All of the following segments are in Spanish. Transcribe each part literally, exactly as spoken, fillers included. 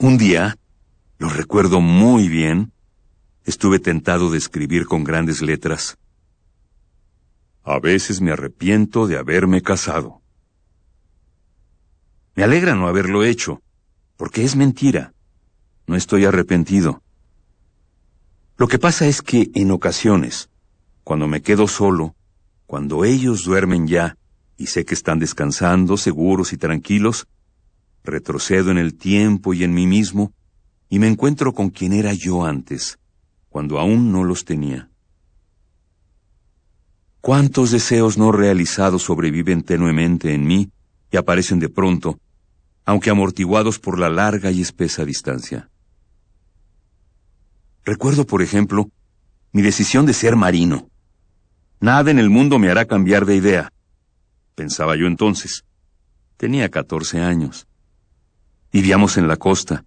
Un día, lo recuerdo muy bien, estuve tentado de escribir con grandes letras: a veces me arrepiento de haberme casado. Me alegra no haberlo hecho, porque es mentira. No estoy arrepentido. Lo que pasa es que en ocasiones, cuando me quedo solo, cuando ellos duermen ya, y sé que están descansando, seguros y tranquilos, retrocedo en el tiempo y en mí mismo, y me encuentro con quien era yo antes, cuando aún no los tenía. ¿Cuántos deseos no realizados sobreviven tenuemente en mí y aparecen de pronto, aunque amortiguados por la larga y espesa distancia? Recuerdo, por ejemplo, mi decisión de ser marino. Nada en el mundo me hará cambiar de idea, pensaba yo entonces. Tenía catorce años. Vivíamos en la costa.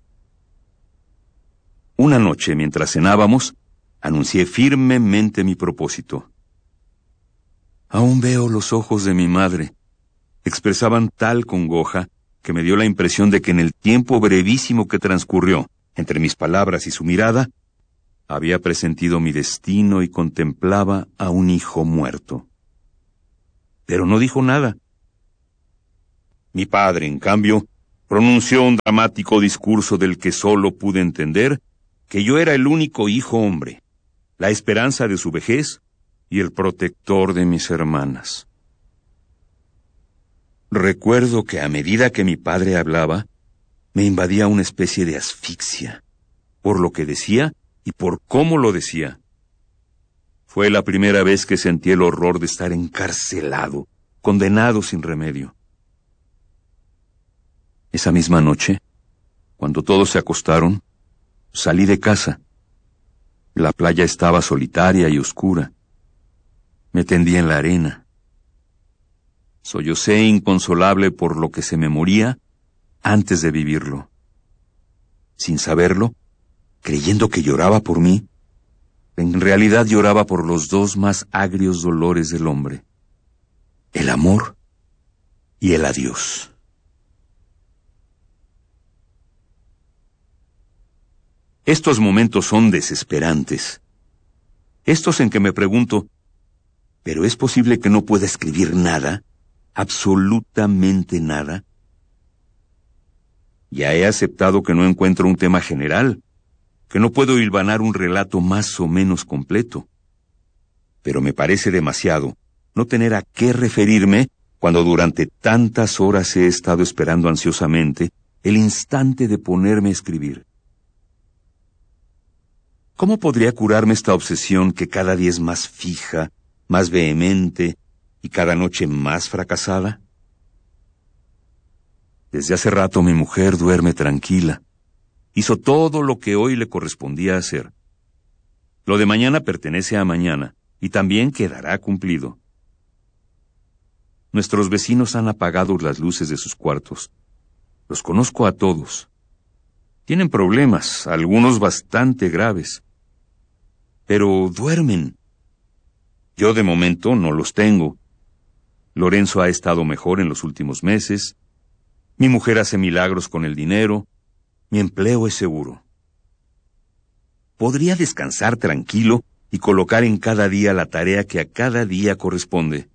Una noche, mientras cenábamos, anuncié firmemente mi propósito. Aún veo los ojos de mi madre. Expresaban tal congoja que me dio la impresión de que en el tiempo brevísimo que transcurrió entre mis palabras y su mirada, había presentido mi destino y contemplaba a un hijo muerto. Pero no dijo nada. Mi padre, en cambio, pronunció un dramático discurso del que solo pude entender que yo era el único hijo hombre, la esperanza de su vejez y el protector de mis hermanas. Recuerdo que a medida que mi padre hablaba, me invadía una especie de asfixia, por lo que decía y por cómo lo decía. Fue la primera vez que sentí el horror de estar encarcelado, condenado sin remedio. Esa misma noche, cuando todos se acostaron, salí de casa. La playa estaba solitaria y oscura. Me tendí en la arena. Sollocé inconsolable por lo que se me moría antes de vivirlo. Sin saberlo, creyendo que lloraba por mí, en realidad lloraba por los dos más agrios dolores del hombre: el amor y el adiós. Estos momentos son desesperantes. Estos en que me pregunto, ¿pero es posible que no pueda escribir nada? ¿Absolutamente nada? Ya he aceptado que no encuentro un tema general, que no puedo hilvanar un relato más o menos completo. Pero me parece demasiado no tener a qué referirme cuando durante tantas horas he estado esperando ansiosamente el instante de ponerme a escribir. ¿Cómo podría curarme esta obsesión que cada día es más fija, más vehemente y cada noche más fracasada? Desde hace rato mi mujer duerme tranquila. Hizo todo lo que hoy le correspondía hacer. Lo de mañana pertenece a mañana y también quedará cumplido. Nuestros vecinos han apagado las luces de sus cuartos. Los conozco a todos. Tienen problemas, algunos bastante graves. Pero duermen. Yo de momento no los tengo. Lorenzo ha estado mejor en los últimos meses. Mi mujer hace milagros con el dinero. Mi empleo es seguro. Podría descansar tranquilo y colocar en cada día la tarea que a cada día corresponde.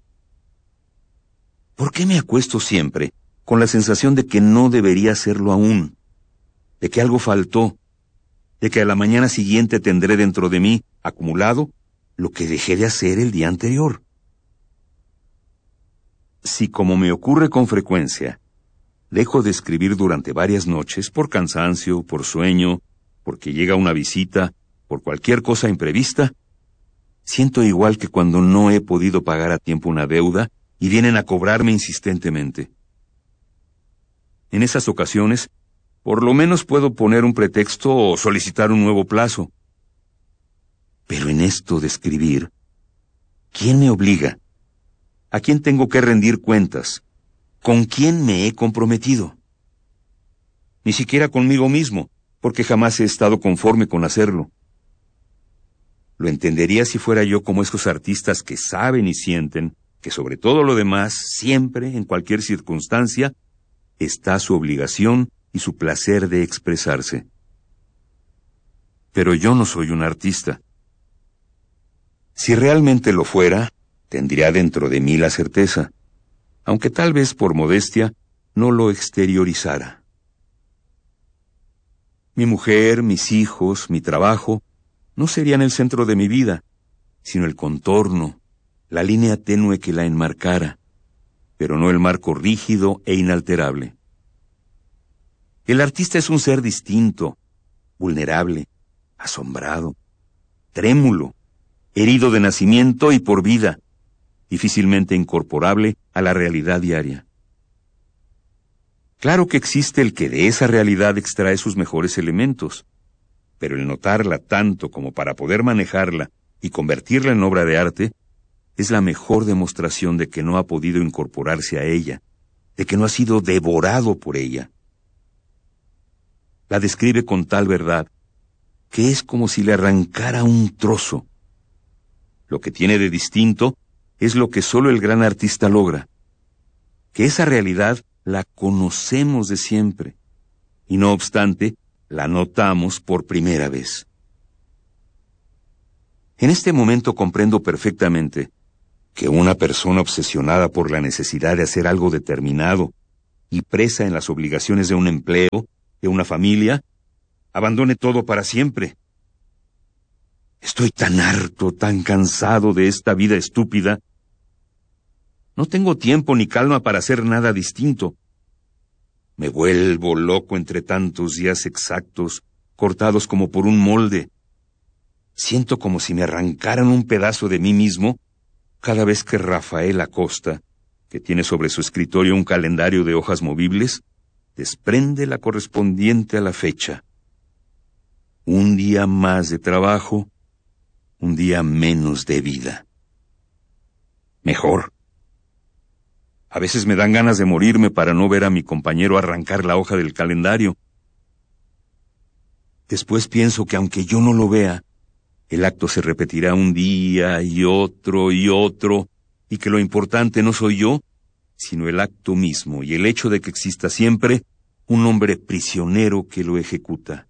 ¿Por qué me acuesto siempre con la sensación de que no debería hacerlo aún? De que algo faltó. De que a la mañana siguiente tendré dentro de mí, acumulado, lo que dejé de hacer el día anterior. Si, como me ocurre con frecuencia, dejo de escribir durante varias noches por cansancio, por sueño, porque llega una visita, por cualquier cosa imprevista, siento igual que cuando no he podido pagar a tiempo una deuda y vienen a cobrarme insistentemente. En esas ocasiones, por lo menos puedo poner un pretexto o solicitar un nuevo plazo. Pero en esto de escribir, ¿quién me obliga? ¿A quién tengo que rendir cuentas? ¿Con quién me he comprometido? Ni siquiera conmigo mismo, porque jamás he estado conforme con hacerlo. Lo entendería si fuera yo como esos artistas que saben y sienten que sobre todo lo demás, siempre, en cualquier circunstancia, está su obligación y su placer de expresarse. Pero yo no soy un artista. Si realmente lo fuera, tendría dentro de mí la certeza, aunque tal vez por modestia no lo exteriorizara. Mi mujer, mis hijos, mi trabajo, no serían el centro de mi vida, sino el contorno, la línea tenue que la enmarcara, pero no el marco rígido e inalterable. El artista es un ser distinto, vulnerable, asombrado, trémulo, herido de nacimiento y por vida, difícilmente incorporable a la realidad diaria. Claro que existe el que de esa realidad extrae sus mejores elementos, pero el notarla tanto como para poder manejarla y convertirla en obra de arte es la mejor demostración de que no ha podido incorporarse a ella, de que no ha sido devorado por ella. La describe con tal verdad que es como si le arrancara un trozo. Lo que tiene de distinto es lo que solo el gran artista logra, que esa realidad la conocemos de siempre, y no obstante, la notamos por primera vez. En este momento comprendo perfectamente que una persona obsesionada por la necesidad de hacer algo determinado y presa en las obligaciones de un empleo, de una familia, abandone todo para siempre. Estoy tan harto, tan cansado de esta vida estúpida. No tengo tiempo ni calma para hacer nada distinto. Me vuelvo loco entre tantos días exactos, cortados como por un molde. Siento como si me arrancaran un pedazo de mí mismo cada vez que Rafael Acosta, que tiene sobre su escritorio un calendario de hojas movibles, desprende la correspondiente a la fecha. Un día más de trabajo, un día menos de vida. Mejor. A veces me dan ganas de morirme para no ver a mi compañero arrancar la hoja del calendario. Después pienso que aunque yo no lo vea, el acto se repetirá un día y otro y otro, y que lo importante no soy yo, sino el acto mismo y el hecho de que exista siempre un hombre prisionero que lo ejecuta.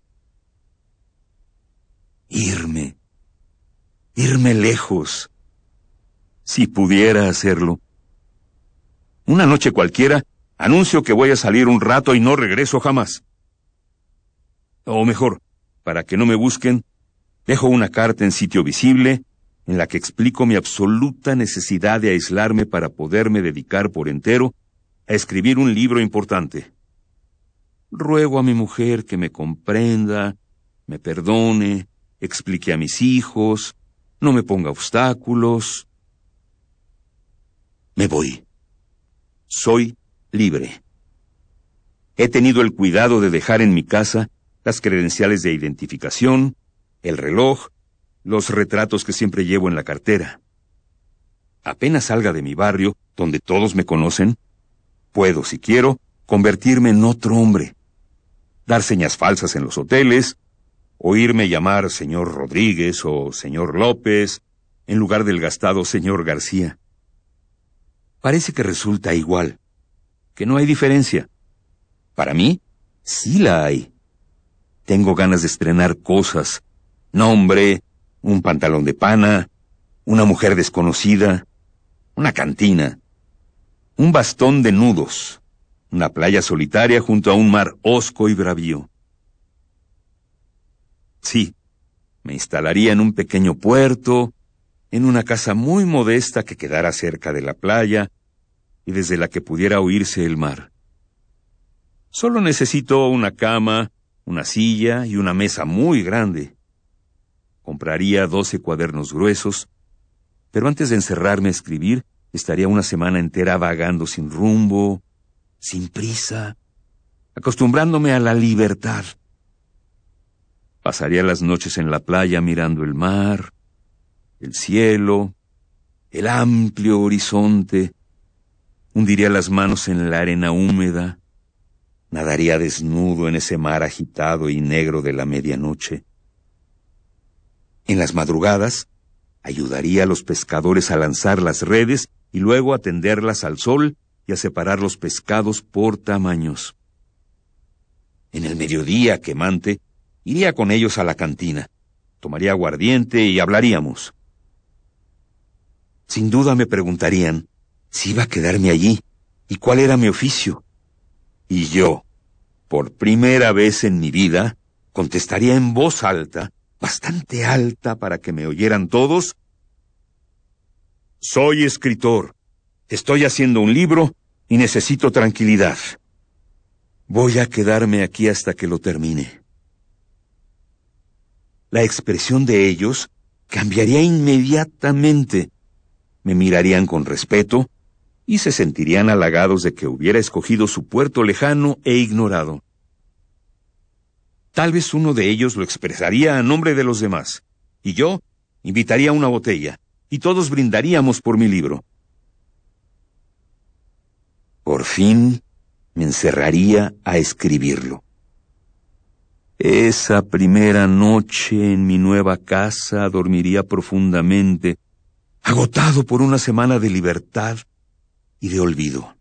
Irme, irme lejos, si pudiera hacerlo. Una noche cualquiera, anuncio que voy a salir un rato y no regreso jamás. O mejor, para que no me busquen, dejo una carta en sitio visible, en la que explico mi absoluta necesidad de aislarme para poderme dedicar por entero a escribir un libro importante. Ruego a mi mujer que me comprenda, me perdone, explique a mis hijos, no me ponga obstáculos. Me voy. Soy libre. He tenido el cuidado de dejar en mi casa las credenciales de identificación, el reloj, los retratos que siempre llevo en la cartera. Apenas salga de mi barrio, donde todos me conocen, puedo, si quiero, convertirme en otro hombre, dar señas falsas en los hoteles, oírme llamar señor Rodríguez o señor López, en lugar del gastado señor García. Parece que resulta igual, que no hay diferencia. Para mí, sí la hay. Tengo ganas de estrenar cosas, nombre, un pantalón de pana, una mujer desconocida, una cantina, un bastón de nudos, una playa solitaria junto a un mar hosco y bravío. Sí, me instalaría en un pequeño puerto, en una casa muy modesta que quedara cerca de la playa y desde la que pudiera oírse el mar. Solo necesito una cama, una silla y una mesa muy grande. Compraría doce cuadernos gruesos, pero antes de encerrarme a escribir, estaría una semana entera vagando sin rumbo, sin prisa, acostumbrándome a la libertad. Pasaría las noches en la playa mirando el mar, el cielo, el amplio horizonte, hundiría las manos en la arena húmeda, nadaría desnudo en ese mar agitado y negro de la medianoche. En las madrugadas, ayudaría a los pescadores a lanzar las redes y luego a tenderlas al sol y a separar los pescados por tamaños. En el mediodía quemante, iría con ellos a la cantina, tomaría aguardiente y hablaríamos. Sin duda me preguntarían si iba a quedarme allí y cuál era mi oficio. Y yo, por primera vez en mi vida, contestaría en voz alta, bastante alta para que me oyeran todos: soy escritor, estoy haciendo un libro y necesito tranquilidad. Voy a quedarme aquí hasta que lo termine. La expresión de ellos cambiaría inmediatamente. Me mirarían con respeto y se sentirían halagados de que hubiera escogido su puerto lejano e ignorado. Tal vez uno de ellos lo expresaría a nombre de los demás, y yo invitaría una botella, y todos brindaríamos por mi libro. Por fin me encerraría a escribirlo. Esa primera noche en mi nueva casa dormiría profundamente, agotado por una semana de libertad y de olvido.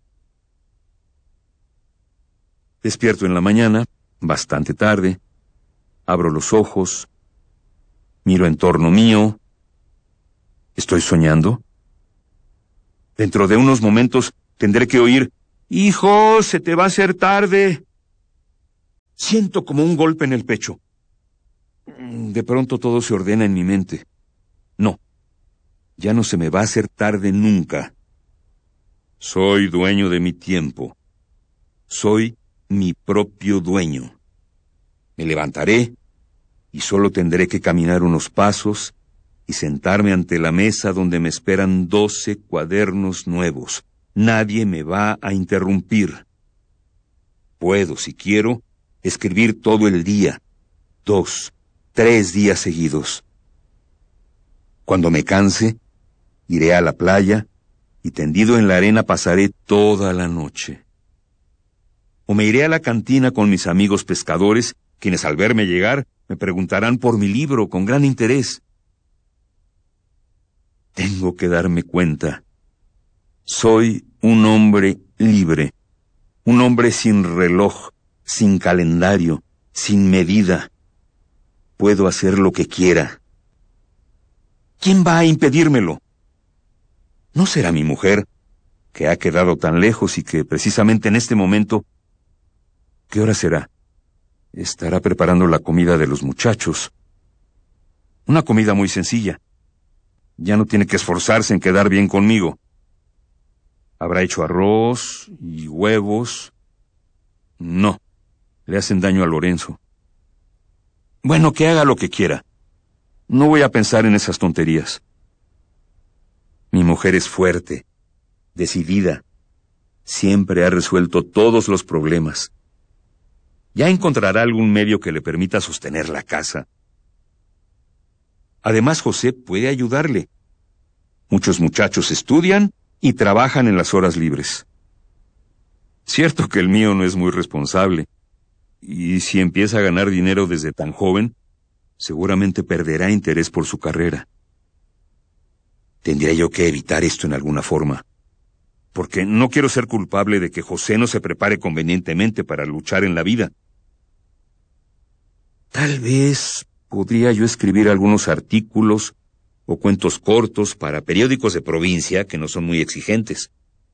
Despierto en la mañana, bastante tarde, abro los ojos, miro en torno mío. ¿Estoy soñando? Dentro de unos momentos tendré que oír: «Hijo, se te va a hacer tarde». Siento como un golpe en el pecho. De pronto todo se ordena en mi mente. No, ya no se me va a hacer tarde nunca. Soy dueño de mi tiempo. Soy mi propio dueño. Me levantaré y solo tendré que caminar unos pasos y sentarme ante la mesa donde me esperan doce cuadernos nuevos. Nadie me va a interrumpir. Puedo, si quiero, escribir todo el día, dos, tres días seguidos. Cuando me canse, iré a la playa y tendido en la arena pasaré toda la noche. O me iré a la cantina con mis amigos pescadores, quienes al verme llegar me preguntarán por mi libro con gran interés. Tengo que darme cuenta. Soy un hombre libre, un hombre sin reloj, sin calendario, sin medida. Puedo hacer lo que quiera. ¿Quién va a impedírmelo? ¿No será mi mujer, que ha quedado tan lejos y que precisamente en este momento... ¿Qué hora será? Estará preparando la comida de los muchachos. Una comida muy sencilla. Ya no tiene que esforzarse en quedar bien conmigo. Habrá hecho arroz y huevos. No, le hacen daño a Lorenzo. Bueno, que haga lo que quiera. No voy a pensar en esas tonterías. Mi mujer es fuerte, decidida. Siempre ha resuelto todos los problemas. Ya encontrará algún medio que le permita sostener la casa. Además, José puede ayudarle. Muchos muchachos estudian y trabajan en las horas libres. Cierto que el mío no es muy responsable, y si empieza a ganar dinero desde tan joven, seguramente perderá interés por su carrera. Tendría yo que evitar esto en alguna forma, porque no quiero ser culpable de que José no se prepare convenientemente para luchar en la vida. Tal vez podría yo escribir algunos artículos o cuentos cortos para periódicos de provincia que no son muy exigentes.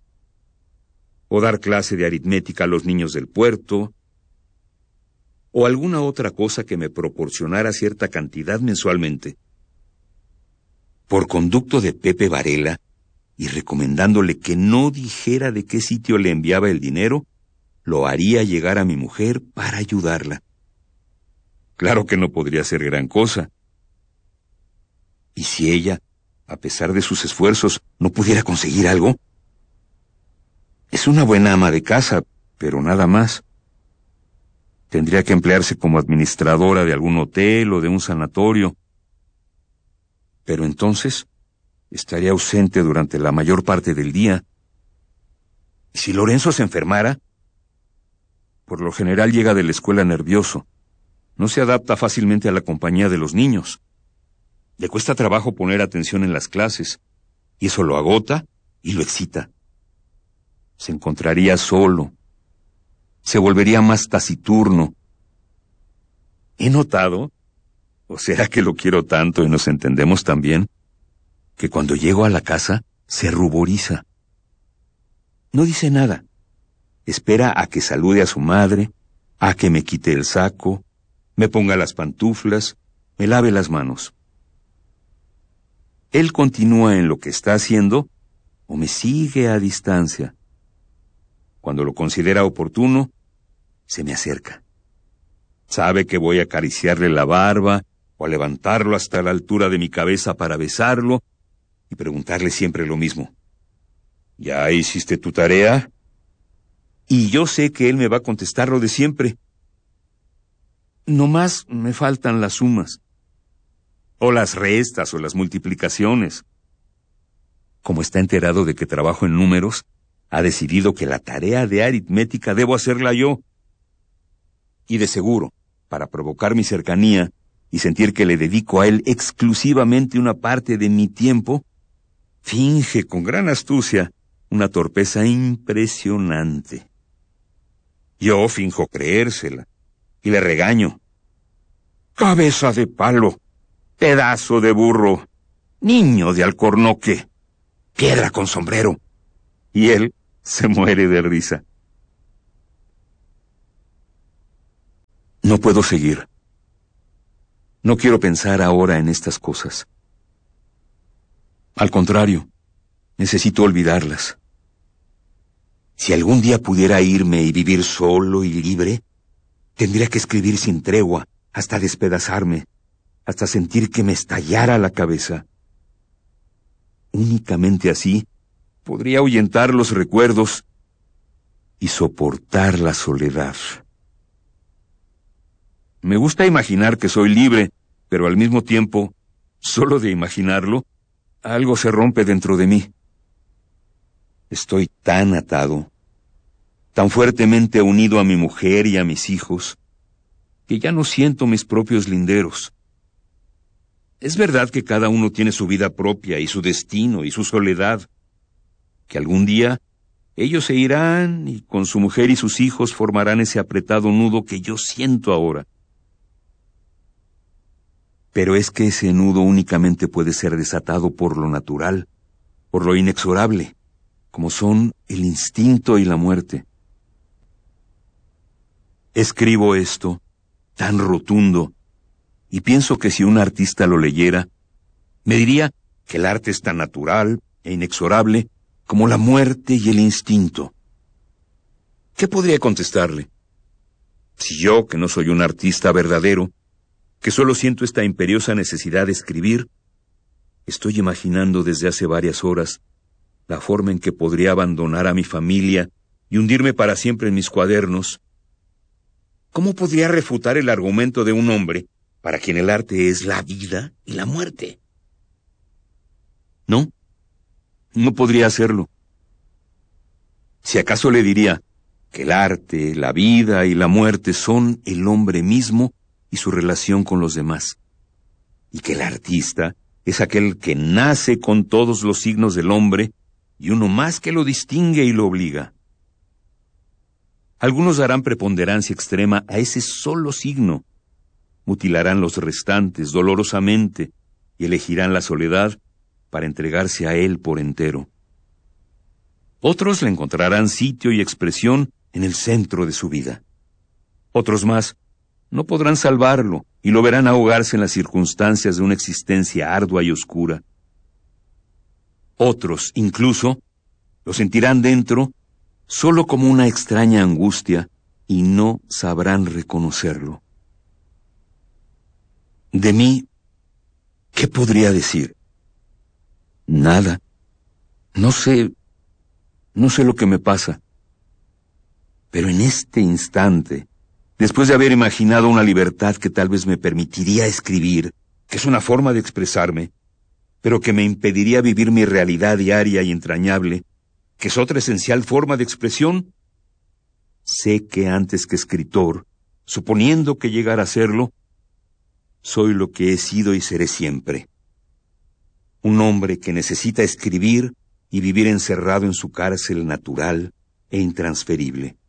O dar clase de aritmética a los niños del puerto, o alguna otra cosa que me proporcionara cierta cantidad mensualmente. Por conducto de Pepe Varela, y recomendándole que no dijera de qué sitio le enviaba el dinero, lo haría llegar a mi mujer para ayudarla. Claro que no podría ser gran cosa. ¿Y si ella, a pesar de sus esfuerzos, no pudiera conseguir algo? Es una buena ama de casa, pero nada más. Tendría que emplearse como administradora de algún hotel o de un sanatorio. Pero entonces estaría ausente durante la mayor parte del día. ¿Y si Lorenzo se enfermara? Por lo general llega de la escuela nervioso. No se adapta fácilmente a la compañía de los niños. Le cuesta trabajo poner atención en las clases, y eso lo agota y lo excita. Se encontraría solo. Se volvería más taciturno, he notado, o será que lo quiero tanto y nos entendemos tan bien, que cuando llego a la casa se ruboriza. No dice nada. Espera a que salude a su madre, a que me quite el saco, me ponga las pantuflas, me lave las manos. Él continúa en lo que está haciendo o me sigue a distancia. Cuando lo considera oportuno, se me acerca. Sabe que voy a acariciarle la barba o a levantarlo hasta la altura de mi cabeza para besarlo y preguntarle siempre lo mismo. ¿Ya hiciste tu tarea? Y yo sé que él me va a contestar lo de siempre. Nomás me faltan las sumas, o las restas, o las multiplicaciones. Como está enterado de que trabajo en números, ha decidido que la tarea de aritmética debo hacerla yo. Y de seguro, para provocar mi cercanía y sentir que le dedico a él exclusivamente una parte de mi tiempo, finge con gran astucia una torpeza impresionante. Yo finjo creérsela y le regaño. Cabeza de palo, pedazo de burro, niño de alcornoque, piedra con sombrero. Y él se muere de risa. No puedo seguir. No quiero pensar ahora en estas cosas. Al contrario, necesito olvidarlas. Si algún día pudiera irme y vivir solo y libre, tendría que escribir sin tregua, hasta despedazarme, hasta sentir que me estallara la cabeza. Únicamente así podría ahuyentar los recuerdos y soportar la soledad. Me gusta imaginar que soy libre, pero al mismo tiempo, solo de imaginarlo, algo se rompe dentro de mí. Estoy tan atado, tan fuertemente unido a mi mujer y a mis hijos, que ya no siento mis propios linderos. Es verdad que cada uno tiene su vida propia y su destino y su soledad, que algún día ellos se irán y con su mujer y sus hijos formarán ese apretado nudo que yo siento ahora. Pero es que ese nudo únicamente puede ser desatado por lo natural, por lo inexorable, como son el instinto y la muerte. Escribo esto, tan rotundo, y pienso que si un artista lo leyera, me diría que el arte es tan natural e inexorable como la muerte y el instinto. ¿Qué podría contestarle? Si yo, que no soy un artista verdadero, que solo siento esta imperiosa necesidad de escribir, estoy imaginando desde hace varias horas la forma en que podría abandonar a mi familia y hundirme para siempre en mis cuadernos. ¿Cómo podría refutar el argumento de un hombre para quien el arte es la vida y la muerte? No, no podría hacerlo. Si acaso le diría que el arte, la vida y la muerte son el hombre mismo y su relación con los demás, y que el artista es aquel que nace con todos los signos del hombre y uno más que lo distingue y lo obliga. Algunos darán preponderancia extrema a ese solo signo, mutilarán los restantes dolorosamente y elegirán la soledad para entregarse a él por entero. Otros le encontrarán sitio y expresión en el centro de su vida. Otros más no podrán salvarlo y lo verán ahogarse en las circunstancias de una existencia ardua y oscura. Otros, incluso, lo sentirán dentro solo como una extraña angustia y no sabrán reconocerlo. De mí, ¿qué podría decir? Nada. No sé, no sé lo que me pasa. Pero en este instante, después de haber imaginado una libertad que tal vez me permitiría escribir, que es una forma de expresarme, pero que me impediría vivir mi realidad diaria y entrañable, que es otra esencial forma de expresión, sé que antes que escritor, suponiendo que llegara a serlo, soy lo que he sido y seré siempre. Un hombre que necesita escribir y vivir encerrado en su cárcel natural e intransferible.